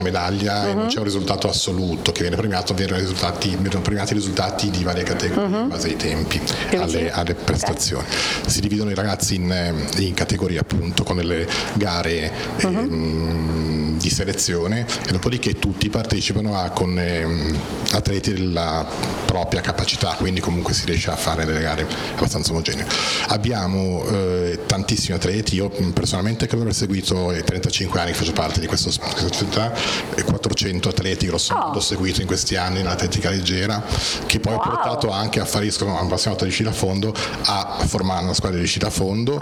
medaglia e non c'è un risultato assoluto che viene premiato, vengono premiati i risultati di varie categorie in base ai tempi, alle prestazioni. Si dividono i ragazzi in categorie appunto con delle gare di selezione e dopodiché tutti partecipano con atleti della propria capacità, quindi comunque si riesce a fare delle gare abbastanza omogenee. Abbiamo tantissimi atleti, io personalmente credo di aver seguito 35 anni che faccio parte di questa società, 400 atleti grosso modo ho seguito in questi anni nell'atletica leggera, che poi ho portato anche a fare la prossima volta di sci da fondo, a formare una squadra di sci da fondo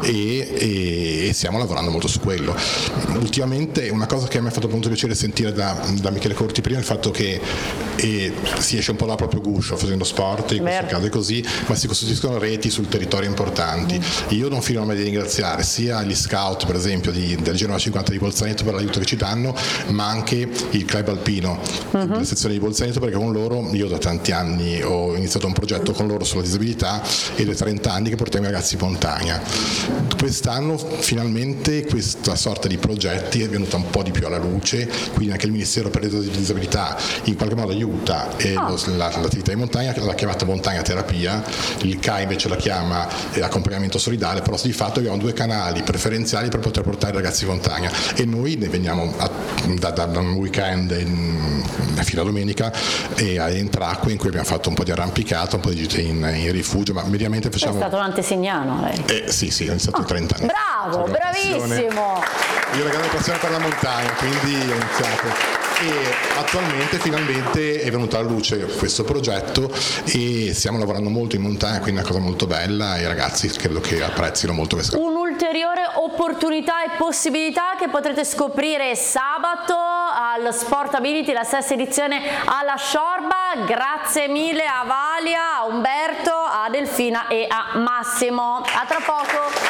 e stiamo lavorando molto su quello. Ultimamente una cosa che mi ha fatto molto piacere sentire da Michele Corti prima è il fatto che si esce un po' dal proprio guscio facendo sport, in questo caso è così, ma si costruiscono reti sul territorio importanti. Io non fino a me di ringraziare sia gli scout per esempio del Genova 50 di Bolzaneto per l'aiuto che ci danno, ma anche il club alpino della sezione di Bolzaneto, perché con loro io da tanti anni ho iniziato un progetto con loro sulla disabilità ed è 30 anni che portiamo i ragazzi in montagna. Quest'anno finalmente questa sorta di progetti è venuta un po' di più alla luce, quindi anche il Ministero per le disabilità in qualche modo aiuta l'attività di montagna, l'ha chiamata montagna terapia, il CAI invece la chiama accompagnamento solidale, però di fatto abbiamo 2 canali preferenziali per poter portare i ragazzi in montagna e noi ne veniamo da un weekend fino a domenica e a Entracque in cui abbiamo fatto un po' di arrampicata, un po' di gite in rifugio, ma mediamente facciamo... È stato un antesignano lei? Sì, ho iniziato 30 anni. Bravo, bravissimo! Io ho una grande passione per la montagna, quindi ho iniziato. E attualmente finalmente è venuto alla luce questo progetto e stiamo lavorando molto in montagna, quindi è una cosa molto bella e i ragazzi credo che apprezzino molto questo. Un'ulteriore opportunità e possibilità che potrete scoprire sabato al Sportability, la 6ª edizione alla Sciorba. Grazie mille a Valia, a Umberto, a Delfina e a Massimo. A tra poco.